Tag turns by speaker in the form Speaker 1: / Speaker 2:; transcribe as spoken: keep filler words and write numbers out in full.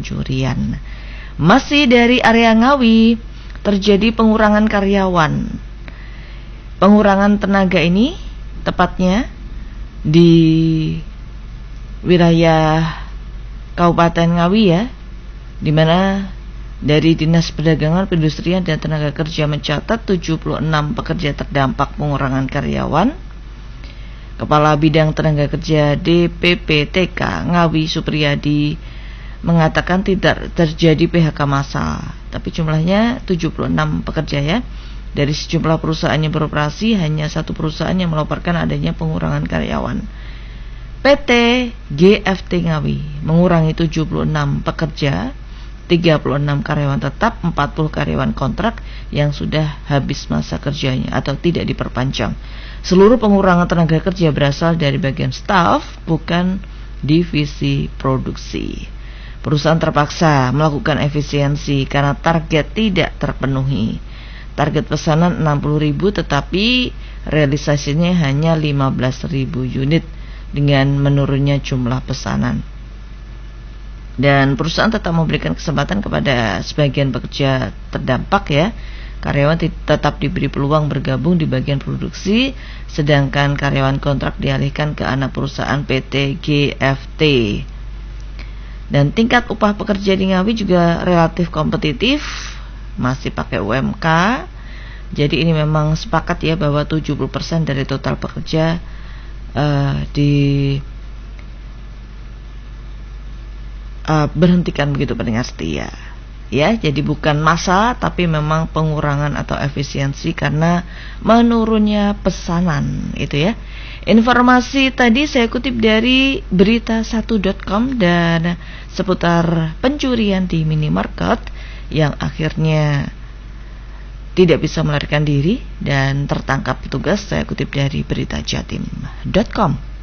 Speaker 1: pencurian. Masih dari area Ngawi, terjadi pengurangan karyawan. Pengurangan tenaga ini tepatnya di wilayah Kabupaten Ngawi ya, di mana dari Dinas Perdagangan, Perindustrian dan Tenaga Kerja mencatat tujuh puluh enam pekerja terdampak pengurangan karyawan. Kepala Bidang Tenaga Kerja D P P T K Ngawi Supriyadi mengatakan tidak terjadi P H K massal, tapi jumlahnya tujuh puluh enam pekerja ya. Dari sejumlah perusahaan yang beroperasi, hanya satu perusahaan yang melaporkan adanya pengurangan karyawan. P T G F T Ngawi mengurangi tujuh puluh enam pekerja, tiga puluh enam karyawan tetap, empat puluh karyawan kontrak yang sudah habis masa kerjanya atau tidak diperpanjang. Seluruh pengurangan tenaga kerja berasal dari bagian staf, bukan divisi produksi. Perusahaan terpaksa melakukan efisiensi karena target tidak terpenuhi. Target pesanan enam puluh ribu tetapi realisasinya hanya lima belas ribu unit dengan menurunnya jumlah pesanan. Dan perusahaan tetap memberikan kesempatan kepada sebagian pekerja terdampak ya. Karyawan tetap diberi peluang bergabung di bagian produksi, sedangkan karyawan kontrak dialihkan ke anak perusahaan P T G F T. Dan tingkat upah pekerja di Ngawi juga relatif kompetitif, masih pakai U M K. Jadi ini memang sepakat ya bahwa tujuh puluh persen dari total pekerja uh, di uh, berhentikan begitu pendengar setia. Ya, jadi bukan massa tapi memang pengurangan atau efisiensi karena menurunnya pesanan itu ya. Informasi tadi saya kutip dari berita satu titik com dan seputar pencurian di minimarket yang akhirnya tidak bisa melarikan diri dan tertangkap petugas. Saya kutip dari berita jatim titik com.